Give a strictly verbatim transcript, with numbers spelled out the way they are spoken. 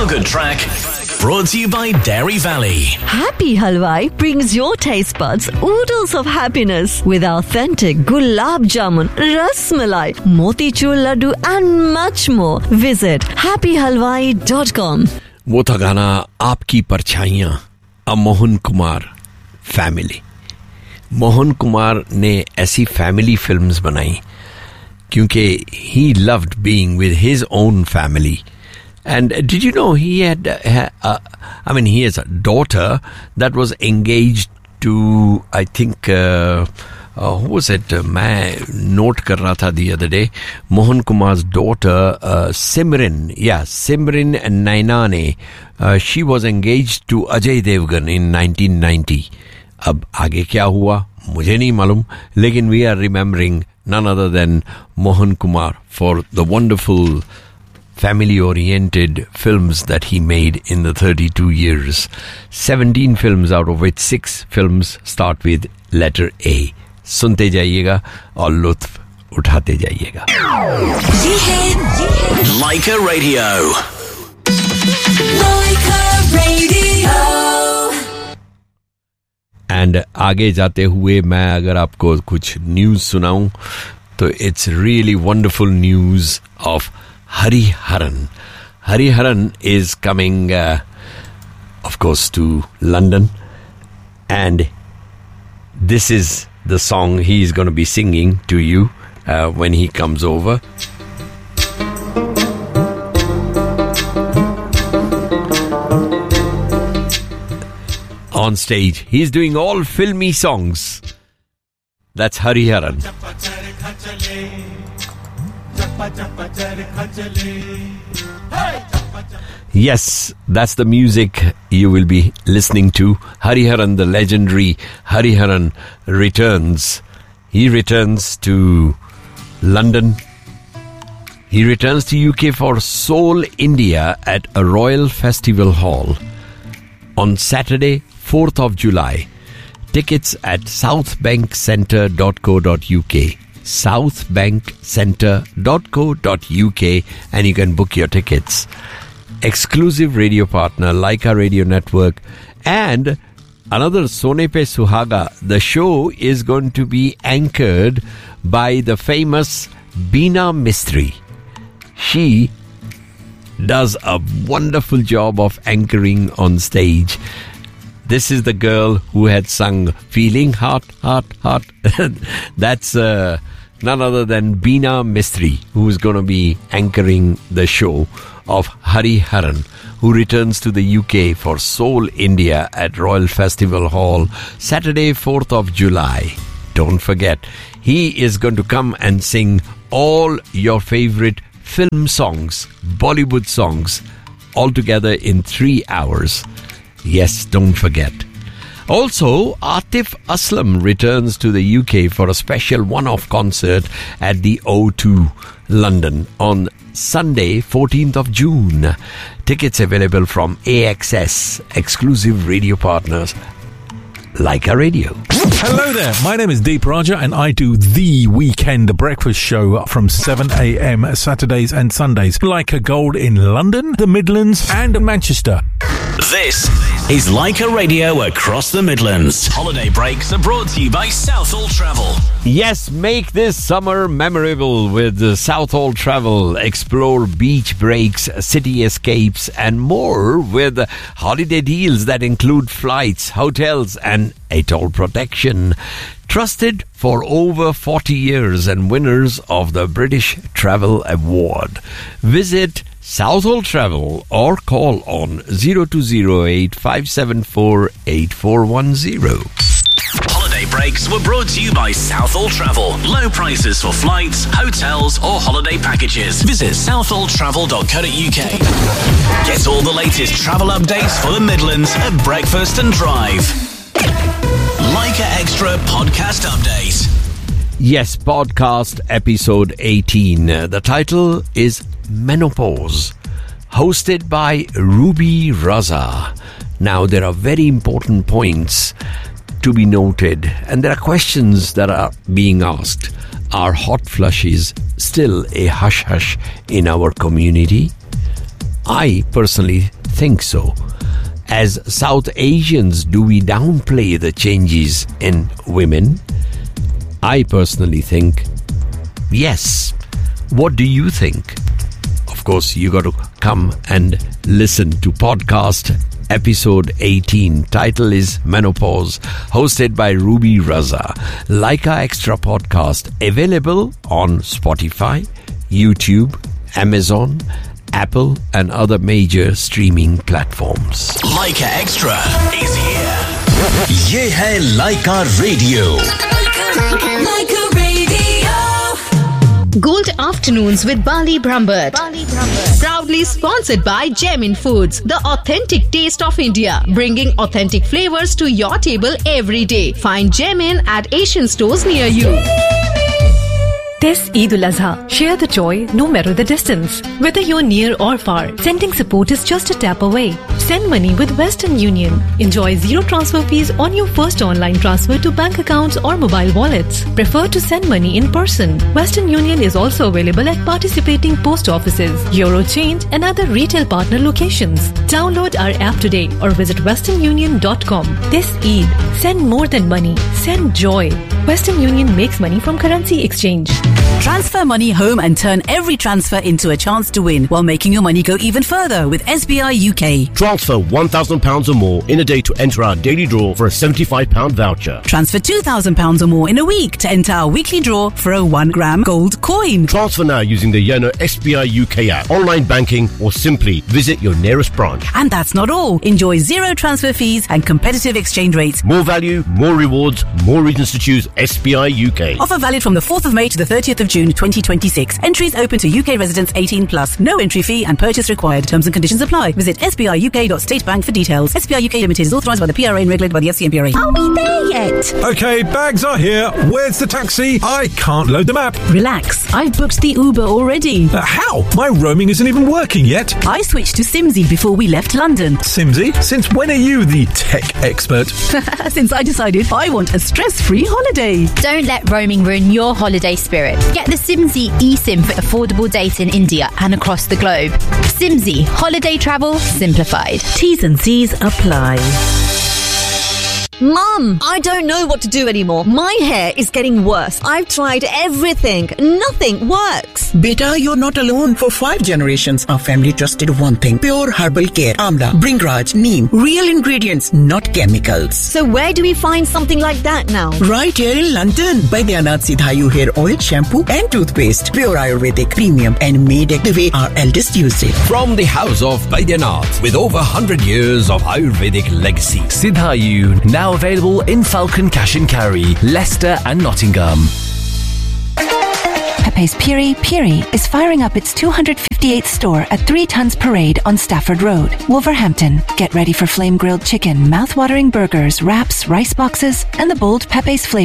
feel-good track brought to you by Dairy Valley. Happy Halwai brings your taste buds oodles of happiness with authentic gulab jamun, ras malai, motichur laddu and much more. Visit happy halwai dot com. वो था गाना आपकी परछाइयां, अ Mohan Kumar family. Mohan Kumar ने ऐसी family films बनाई क्योंकि he loved being with his own family. And did you know he had, uh, uh, I mean, he has a daughter that was engaged to, I think, uh, uh, who was it? Uh, मैं note कर रहा था the other day. Mohan Kumar's daughter, uh, Simran, yeah, Simran Nainane. Uh, she was engaged to Ajay Devgan in nineteen ninety. अब आगे क्या हुआ मुझे नहीं मालूम, लेकिन we are remembering none other than Mohan Kumar for the wonderful family-oriented films that he made in the thirty-two years. seventeen films, out of which six films start with letter A. सुनते जाइएगा और लुत्फ उठाते जाइएगा. ये है, ये है Laika Radio. Laika Radio. And आगे जाते हुए मैं अगर आपको कुछ न्यूज सुनाऊं तो it's really wonderful news of Hariharan. Hariharan is coming, uh, of course, to London, and this is the song he is going to be singing to you uh, when he comes over. On stage, he's doing all filmy songs. That's Hariharan. Yes, that's the music you will be listening to. Hariharan, the legendary Hariharan, returns. He returns to London. He returns to U K for Soul India at a Royal Festival Hall on Saturday, fourth of July. Tickets at southbankcentre dot co dot uk. southbankcentre dot co dot uk, and you can book your tickets. Exclusive radio partner Laika Radio Network, and another Sone Pe Suhaga. The show is going to be anchored by the famous Beena Mistry. She does a wonderful job of anchoring on stage. This is the girl who had sung Feeling Hot, Hot, Hot. That's uh, none other than Beena Mistry, who's going to be anchoring the show of Hariharan, who returns to the U K for Soul India at Royal Festival Hall, Saturday, fourth of July. Don't forget, he is going to come and sing all your favorite film songs, Bollywood songs, all together in three hours. Yes, don't forget. Also, Atif Aslam returns to the U K for a special one-off concert at the O two, London, on Sunday, fourteenth of June. Tickets available from A X S, exclusive radio partners, Laika Radio. Hello there, my name is Deep Raja and I do The Weekend Breakfast Show from seven a.m. Saturdays and Sundays. Laika Gold in London, the Midlands and Manchester. This is Laika Radio across the Midlands. Holiday breaks are brought to you by Southall Travel. Yes, make this summer memorable with Southall Travel. Explore beach breaks, city escapes and more with holiday deals that include flights, hotels and atoll protection. Trusted for over forty years and winners of the British Travel Award. Visit Southall Travel or call on zero two zero eight five seven four eight four one zero. Holiday breaks were brought to you by Southall Travel. Low prices for flights, hotels or holiday packages. Visit southall travel dot co dot uk. Get all the latest travel updates for the Midlands at breakfast and drive. Laika Extra Podcast Update. Yes, podcast episode eighteen. The title is Menopause, hosted by Ruby Raza. Now, there are very important points to be noted, and there are questions that are being asked. Are hot flushes still a hush-hush in our community? I personally think so. As South Asians, do we downplay the changes in women? I personally think yes. What do you think? Of course, you got to come and listen to podcast episode eighteen. Title is Menopause, hosted by Ruby Raza. Leica Extra podcast, available on Spotify, YouTube, Amazon, Apple and other major streaming platforms. Leica Extra is here. Ye hai Leica Radio. Leica Radio. Gold Afternoons with Bali Brambert. Proudly sponsored by Gemin Foods, the authentic taste of India, bringing authentic flavors to your table every day. Find Gemin at Asian stores near you. This Eid al-Azha, share the joy no matter the distance. Whether you're near or far, sending support is just a tap away. Send money with Western Union. Enjoy zero transfer fees on your first online transfer to bank accounts or mobile wallets. Prefer to send money in person. Western Union is also available at participating post offices, Eurochange and other retail partner locations. Download our app today or visit western union dot com. This Eid, send more than money. Send joy. Western Union makes money from currency exchange. Transfer money home and turn every transfer into a chance to win while making your money go even further with S B I U K. Transfer one thousand pounds or more in a day to enter our daily draw for a seventy-five pounds voucher. Transfer two thousand pounds or more in a week to enter our weekly draw for a one gram gold coin. Transfer now using the Yono S B I U K app, online banking or simply visit your nearest branch. And that's not all. Enjoy zero transfer fees and competitive exchange rates. More value, more rewards, more reasons to choose S B I U K. Offer valid from the fourth of May to the thirtieth of June twenty twenty-six. Entries open to U K residents eighteen plus. No entry fee and purchase required. Terms and conditions apply. Visit s b i u k dot state bank for details. S B I U K Limited is authorised by the P R A and regulated by the F C M P R A. Are we there yet? Okay, bags are here. Where's the taxi? I can't load the map. Relax. I've booked the Uber already. Uh, how? My roaming isn't even working yet. I switched to Simsy before we left London. Simsy? Since when are you the tech expert? Since I decided I want a stress-free holiday. Don't let roaming ruin your holiday spirit. Get the Simsy eSIM for affordable data in India and across the globe. Simsy, holiday travel simplified. T's and C's apply. Mom, I don't know what to do anymore. My hair is getting worse. I've tried everything. Nothing works. Beta, you're not alone. For five generations, our family trusted one thing. Pure herbal care. Amla, Bringraj, Neem. Real ingredients, not chemicals. So where do we find something like that now? Right here in London. Baidyanath Sidhayu hair oil, shampoo and toothpaste. Pure Ayurvedic, premium and made the way our eldest used it. From the house of Baidyanath, with over one hundred years of Ayurvedic legacy. Sidhayu, now available in Falcon Cash and Carry, Leicester and Nottingham. Pepe's Piri Piri is firing up its two hundred fifty-eighth store at Three Tons Parade on Stafford Road, Wolverhampton. Get ready for flame-grilled chicken, mouth-watering burgers, wraps, rice boxes, and the bold Pepe's flavor